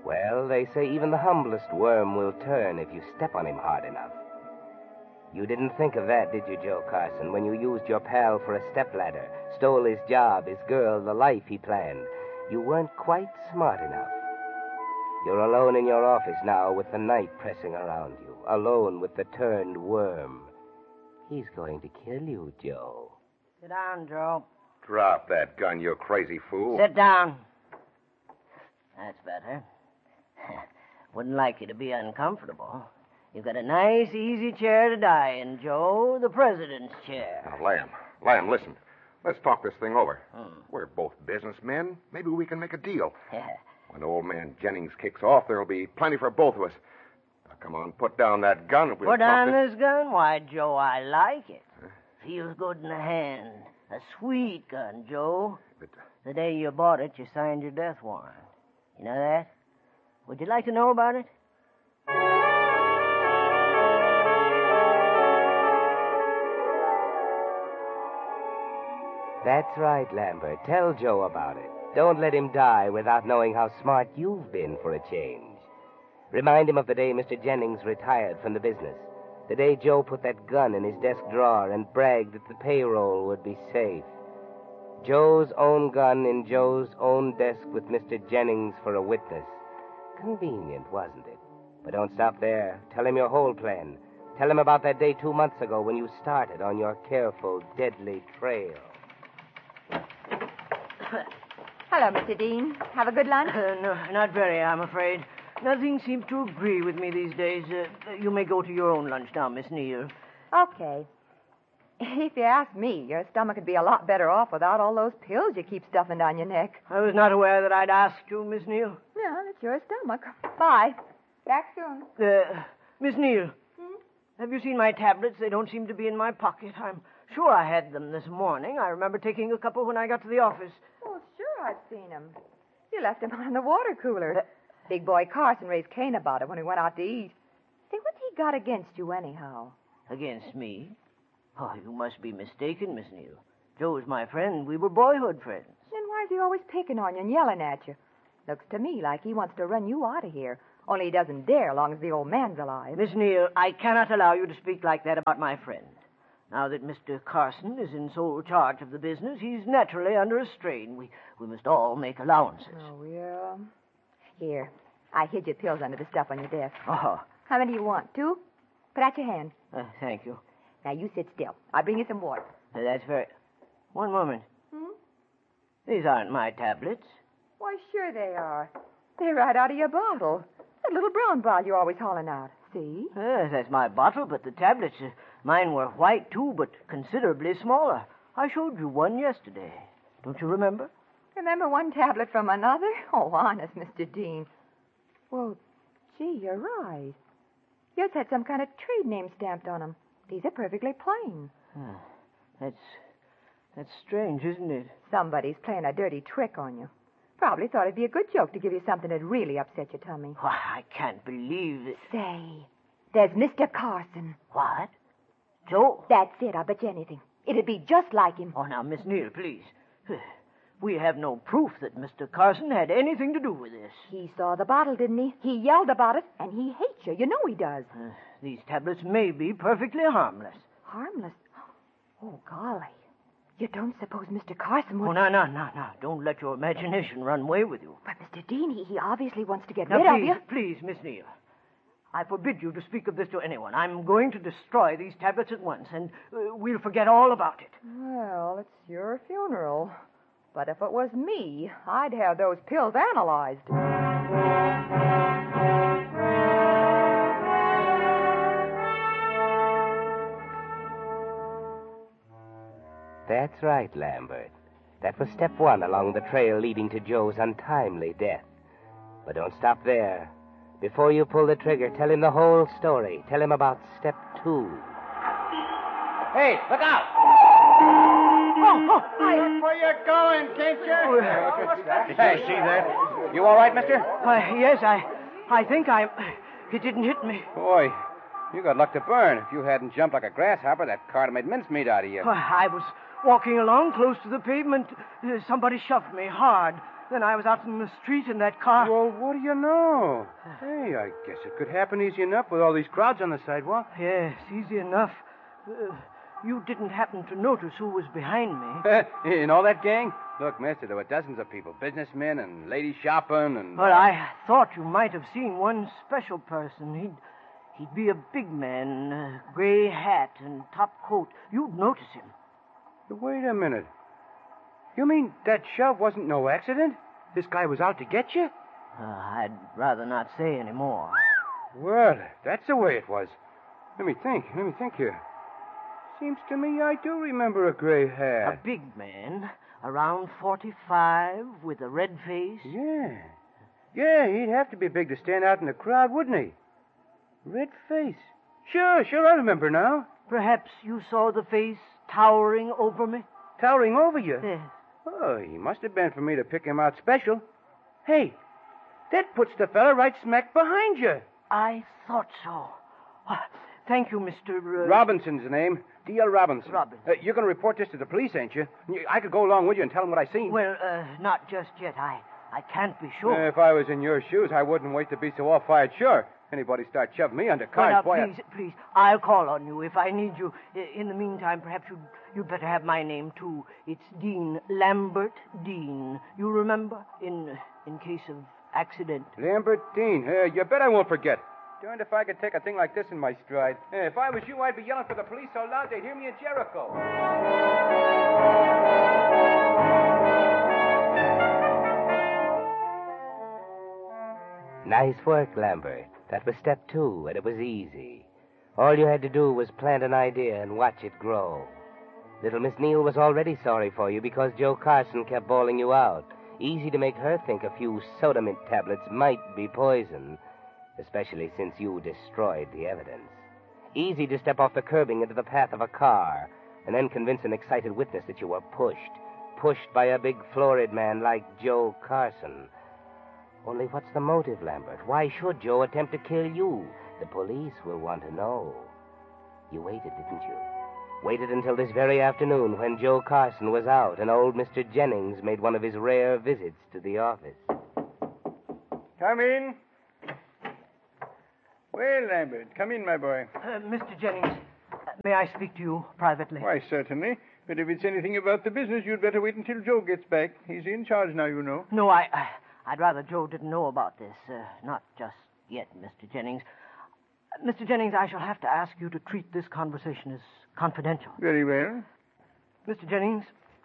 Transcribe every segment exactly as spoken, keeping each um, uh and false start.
Well, they say even the humblest worm will turn if you step on him hard enough. You didn't think of that, did you, Joe Carson, when you used your pal for a stepladder, stole his job, his girl, the life he planned? You weren't quite smart enough. You're alone in your office now with the night pressing around you, alone with the turned worm. He's going to kill you, Joe. Sit down, Joe. Drop that gun, you crazy fool. Sit down. That's better. Wouldn't like you to be uncomfortable. You've got a nice, easy chair to die in, Joe. The president's chair. Now, Lamb, Lamb, listen. Let's talk this thing over. Hmm. We're both businessmen. Maybe we can make a deal. Yeah. When old man Jennings kicks off, there'll be plenty for both of us. Now, come on, put down that gun. And we'll Put talk down this... this gun? Why, Joe, I like it. Huh? Feels good in the hand. A sweet gun, Joe. But... The day you bought it, you signed your death warrant. You know that? Would you like to know about it? That's right, Lambert. Tell Joe about it. Don't let him die without knowing how smart you've been for a change. Remind him of the day Mister Jennings retired from the business. The day Joe put that gun in his desk drawer and bragged that the payroll would be safe. Joe's own gun in Joe's own desk with Mister Jennings for a witness. Convenient, wasn't it? But don't stop there. Tell him your whole plan. Tell him about that day two months ago when you started on your careful, deadly trail. Hello, Mister Dean. Have a good lunch? Uh, no, not very, I'm afraid. Nothing seems to agree with me these days. Uh, you may go to your own lunch now, Miss Neal. Okay. If you ask me, your stomach would be a lot better off without all those pills you keep stuffing down your neck. I was not aware that I'd asked you, Miss Neal. Yeah, it's your stomach. Bye. Back soon. Uh, Miss Neal, Hmm? have you seen my tablets? They don't seem to be in my pocket. I'm sure I had them this morning. I remember taking a couple when I got to the office. Oh, sure, I've seen them. You left them on in the water cooler. Uh, Big boy Carson raised Cain about it when we went out to eat. Say, what's he got against you anyhow? Against me? Oh, you must be mistaken, Miss Neal. Joe is my friend. We were boyhood friends. Then why is he always picking on you and yelling at you? Looks to me like he wants to run you out of here. Only he doesn't dare long as the old man's alive. Miss Neal, I cannot allow you to speak like that about my friend. Now that Mister Carson is in sole charge of the business, he's naturally under a strain. We we must all make allowances. Oh, yeah. Here, I hid your pills under the stuff on your desk. Oh, How many do you want? Two? Put out your hand. uh, thank you. Now, you sit still. I'll bring you some water. Uh, that's very... One moment. Hmm? These aren't my tablets. Why, sure they are. They're right out of your bottle. That little brown bottle you're always hauling out. See? Yes, that's my bottle, but the tablets, uh, mine were white, too, but considerably smaller. I showed you one yesterday. Don't you remember? Remember one tablet from another? Oh, honest, Mister Dean. Well, gee, you're right. Yours had some kind of trade name stamped on them. These are perfectly plain. Ah, that's... that's strange, isn't it? Somebody's playing a dirty trick on you. Probably thought it'd be a good joke to give you something that'd really upset your tummy. Why, I can't believe it. Say, there's Mister Carson. What? Joe? That's it, I'll bet you anything. It'd be just like him. Oh, now, Miss Neal, please. We have no proof that Mister Carson had anything to do with this. He saw the bottle, didn't he? He yelled about it, and he hates you. You know he does. Uh, these tablets may be perfectly harmless. Harmless? Oh, golly. You don't suppose Mister Carson would... Oh, no, no, no, no. Don't let your imagination run away with you. But, Mister Dean, he, he obviously wants to get Now, rid please, of you. please, Miss Neal. I forbid you to speak of this to anyone. I'm going to destroy these tablets at once, and uh, we'll forget all about it. Well, it's your funeral. But if it was me, I'd have those pills analyzed. That's right, Lambert. That was step one along the trail leading to Joe's untimely death. But don't stop there. Before you pull the trigger, tell him the whole story. Tell him about step two. Hey, look out! Oh, oh, I... Look where you're going, can't you? Did you see that? You all right, mister? Uh, yes, I... I think I... It didn't hit me. Boy, you got luck to burn. If you hadn't jumped like a grasshopper, that cart made mincemeat out of you. Uh, I was walking along close to the pavement. Uh, somebody shoved me hard. then I was out in the street in that car. Well, what do you know? Hey, I guess it could happen easy enough with all these crowds on the sidewalk. Yes, easy enough. Uh, you didn't happen to notice who was behind me. In all that gang? Look, mister, there were dozens of people. Businessmen and ladies shopping and... Well, I thought you might have seen one special person. He'd, he'd be a big man, a gray hat and top coat. You'd notice him. Wait a minute. You mean that shove wasn't no accident? This guy was out to get you? Uh, I'd rather not say any more. Well, if that's the way it was. Let me think. Let me think here. Seems to me I do remember a gray hat. A big man, around forty-five, with a red face. Yeah. Yeah, he'd have to be big to stand out in the crowd, wouldn't he? Red face. Sure, sure, I remember now. Perhaps you saw the face towering over me? Towering over you? Yes. Oh, he must have been for me to pick him out special. Hey, that puts the fella right smack behind you. I thought so. Uh, Thank you, Mister Uh... Robinson's the name. D L. Robinson. Robinson. Uh, you're going to report this to the police, ain't you? I could go along with you and tell them what I seen. Well, uh, not just yet. I I can't be sure. Uh, if I was in your shoes, I wouldn't wait to be so all-fired sure. Anybody start shoving me under cars, well, now, boy... please, I... please, I'll call on you if I need you. In the meantime, perhaps you'd, you'd better have my name, too. It's Dean, Lambert Dean. You remember? In in case of accident. Lambert Dean. Uh, you bet I won't forget. Darned if I could take a thing like this in my stride. Uh, if I was you, I'd be yelling for the police so loud they'd hear me in Jericho. Nice work, Lambert. That was step two, and it was easy. All you had to do was plant an idea and watch it grow. Little Miss Neal was already sorry for you because Joe Carson kept bawling you out. Easy to make her think a few soda mint tablets might be poison, especially since you destroyed the evidence. Easy to step off the curbing into the path of a car and then convince an excited witness that you were pushed, pushed by a big florid man like Joe Carson. Only what's the motive, Lambert? Why should Joe attempt to kill you? The police will want to know. You waited, didn't you? Waited until this very afternoon when Joe Carson was out and old Mister Jennings made one of his rare visits to the office. Come in. Well, Lambert, come in, my boy. Uh, Mister Jennings, uh, may I speak to you privately? Why, certainly. But if it's anything about the business, you'd better wait until Joe gets back. He's in charge now, you know. No, I, I, I'd rather Joe didn't know about this. Uh, not just yet, Mister Jennings. Uh, Mister Jennings, I shall have to ask you to treat this conversation as confidential. Very well. Mister Jennings,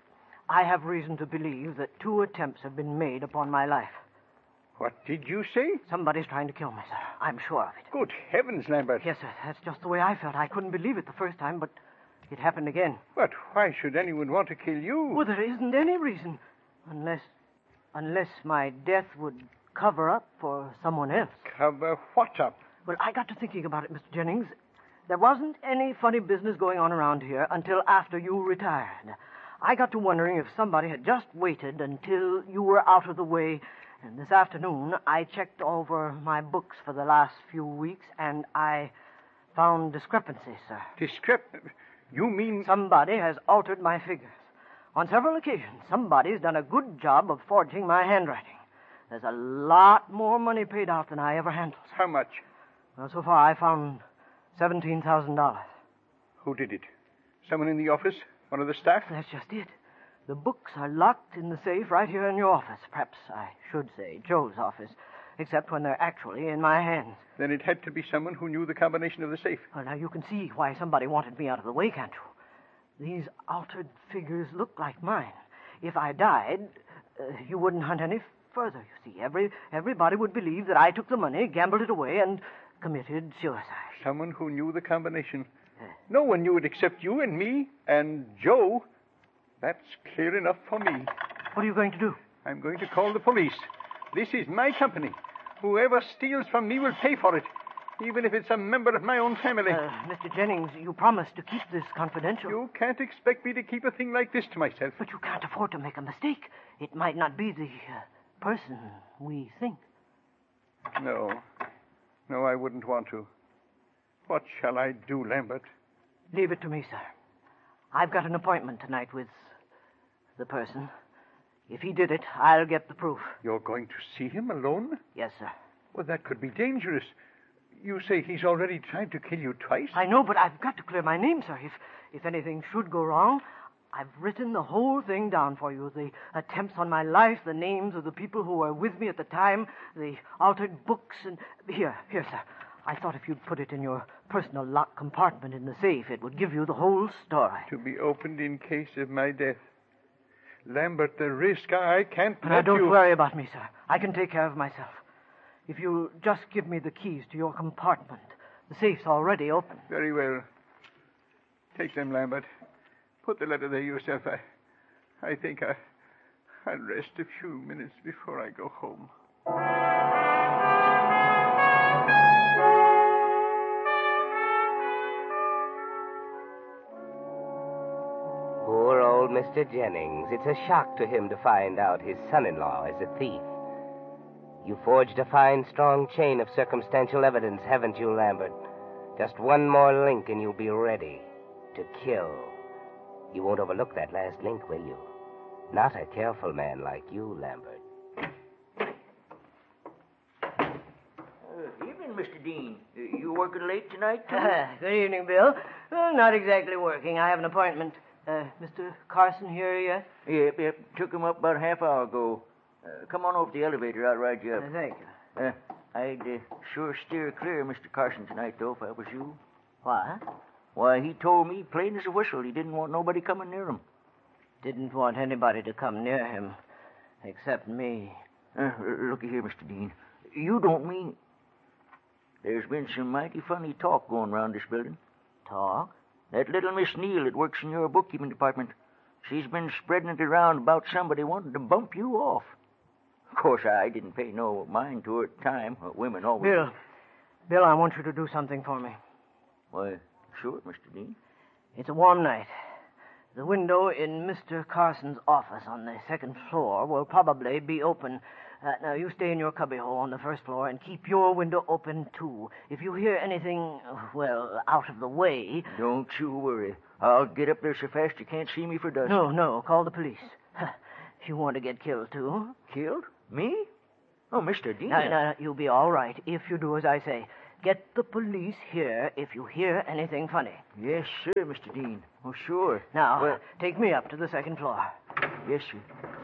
I have reason to believe that two attempts have been made upon my life. What did you say? Somebody's trying to kill me, sir. I'm sure of it. Good heavens, Lambert. Yes, sir. That's just the way I felt. I couldn't believe it the first time, but it happened again. But why should anyone want to kill you? Well, there isn't any reason. Unless... Unless my death would cover up for someone else. Cover what up? Well, I got to thinking about it, Mister Jennings. There wasn't any funny business going on around here until after you retired. I got to wondering if somebody had just waited until you were out of the way. And this afternoon, I checked over my books for the last few weeks, and I found discrepancies, sir. Discrep... You mean... Somebody has altered my figures. On several occasions, somebody's done a good job of forging my handwriting. There's a lot more money paid out than I ever handled. How much? Well, so far, I found seventeen thousand dollars. Who did it? Someone in the office? One of the staff? That's just it. The books are locked in the safe right here in your office. Perhaps I should say Joe's office, except when they're actually in my hands. Then it had to be someone who knew the combination of the safe. Well, now you can see why somebody wanted me out of the way, can't you? These altered figures look like mine. If I died, uh, you wouldn't hunt any further, you see. Every everybody would believe that I took the money, gambled it away, and committed suicide. Someone who knew the combination. No one knew it except you and me and Joe. That's clear enough for me. What are you going to do? I'm going to call the police. This is my company. Whoever steals from me will pay for it, even if it's a member of my own family. Uh, Mister Jennings, you promised to keep this confidential. You can't expect me to keep a thing like this to myself. But you can't afford to make a mistake. It might not be the uh, person we think. No. No, I wouldn't want to. What shall I do, Lambert? Leave it to me, sir. I've got an appointment tonight with the person. If he did it, I'll get the proof. You're going to see him alone? Yes, sir. Well, that could be dangerous. You say he's already tried to kill you twice? I know, but I've got to clear my name, sir. If, if anything should go wrong, I've written the whole thing down for you. The attempts on my life, the names of the people who were with me at the time, the altered books, and... Here, here, sir. I thought if you'd put it in your personal locked compartment in the safe, it would give you the whole story. To be opened in case of my death. Lambert, the risk, I can't But let now, don't you... worry about me, sir. I can take care of myself. If you'll just give me the keys to your compartment. The safe's already open. Very well. Take them, Lambert. Put the letter there yourself. I, I think I, I'll rest a few minutes before I go home. Poor old Mister Jennings. It's a shock to him to find out his son-in-law is a thief. You forged a fine, strong chain of circumstantial evidence, haven't you, Lambert? Just one more link and you'll be ready to kill. You won't overlook that last link, will you? Not a careful man like you, Lambert. Uh, evening, Mister Dean. Uh, you working late tonight, too? Good evening, Bill. Well, not exactly working. I have an appointment. Uh, Mister Carson here yet? Yep, yep. Took him up about a half hour ago. Uh, come on over to the elevator. I'll ride you up. Uh, thank you. Uh, I'd uh, sure steer clear of Mister Carson tonight, though, if I was you. What? Why, he told me, plain as a whistle, he didn't want nobody coming near him. Didn't want anybody to come near him, except me. Uh, looky here, Mister Dean. You don't mean... There's been some mighty funny talk going round this building. Talk? That little Miss Neal that works in your bookkeeping department, she's been spreading it around about somebody wanting to bump you off. Of course, I didn't pay no mind to her at the time. Uh, women always... Bill, Bill, I want you to do something for me. Why, sure, Mister Dean. It's a warm night. The window in Mister Carson's office on the second floor will probably be open. Uh, now, you stay in your cubbyhole on the first floor and keep your window open, too. If you hear anything, well, out of the way... Don't you worry. I'll get up there so fast you can't see me for dust. No, no, call the police. You want to get killed, too? Killed? Me? Oh, Mister Dean. No, no, no, you'll be all right if you do as I say. Get the police here if you hear anything funny. Yes, sir, Mister Dean. Oh, sure. Now, Well, take me up to the second floor. yes, sir.